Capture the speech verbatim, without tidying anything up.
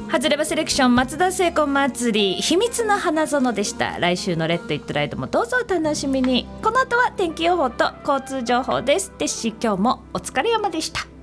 ハズレバセレクション松田聖子祭り秘密の花園でした。来週のレッドイットライドもどうぞお楽しみに。この後は天気予報と交通情報です。テッシー今日もお疲れ様でした。